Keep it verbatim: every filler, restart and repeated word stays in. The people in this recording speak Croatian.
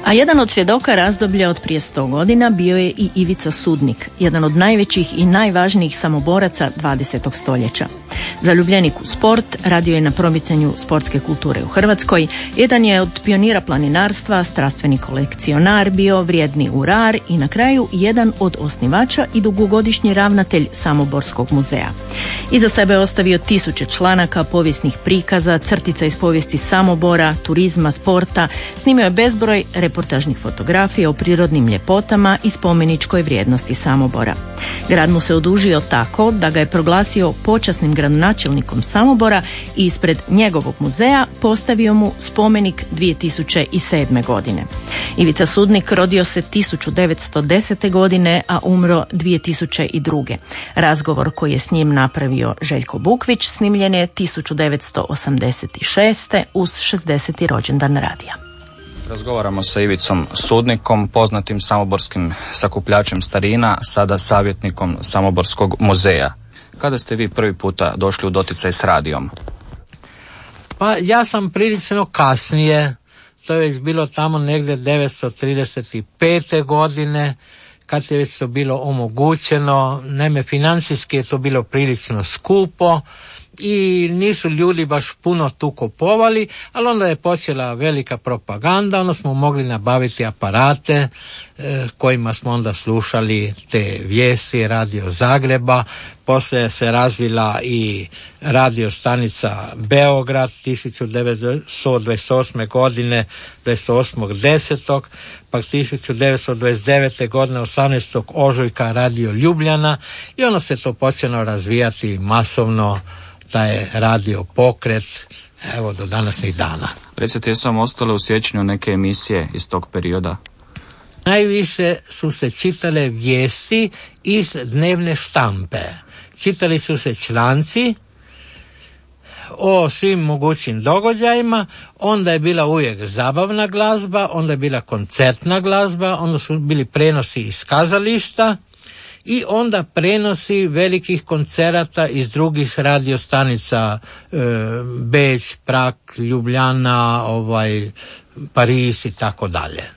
A jedan od svjedoka razdoblja od prije sto godina bio je i Ivica Sudnik, jedan od najvećih i najvažnijih samoboraca dvadesetog stoljeća. Zaljubljenik u sport, radio je na promicanju sportske kulture u Hrvatskoj, jedan je od pionira planinarstva, strastveni kolekcionar bio, vrijedni urar i na kraju jedan od osnivača i dugogodišnji ravnatelj Samoborskog muzeja. Iza sebe je ostavio tisuće članaka, povijesnih prikaza, crtica iz povijesti Samobora, turizma, sporta, snimio je bezbroj reportažnih fotografija o prirodnim ljepotama i spomeničkoj vrijednosti Samobora. Grad mu se odužio tako da ga je proglasio počasnim gradonačelnikom Samobora i ispred njegovog muzeja postavio mu spomenik dvije tisuće sedme. godine. Ivica Sudnik rodio se tisuću devetsto desete. godine, a umro dvije tisuće druge. Razgovor koji je s njim napravio Željko Bukvić snimljen je tisuću devetsto osamdeset šeste. uz šezdeseti rođendan radija. Razgovaramo sa Ivicom Sudnikom, poznatim samoborskim sakupljačem starina, sada savjetnikom Samoborskog muzeja. Kada ste vi prvi puta došli u doticaj s radijom? Pa ja sam prilično kasnije, to je već bilo tamo negdje devetsto trideset pete. godine, kad je već to bilo omogućeno. Naime, financijski je to bilo prilično skupo i nisu ljudi baš puno tu kupovali, ali onda je počela velika propaganda, onda smo mogli nabaviti aparate e, kojima smo onda slušali te vijesti Radio Zagreba. Poslije se razvila i radio stanica Beograd tisuću devetsto dvadeset osme. godine, dvadeset osmog desetog pa tisuću devetsto dvadeset devete. godine, osamnaestog ožujka Radio Ljubljana i onda se to počelo razvijati masovno, taj radio pokret, evo do današnjih dana. Recite, jesu vam ostale u sjećanju neke emisije iz tog perioda? Najviše su se čitale vijesti iz dnevne štampe. Čitali su se članci o svim mogućim događajima, onda je bila uvijek zabavna glazba, onda je bila koncertna glazba, onda su bili prenosi iz kazališta i onda prenosi velikih koncerata iz drugih radiostanica, e, Beč, Prag, Ljubljana, ovaj, Pariz i tako dalje.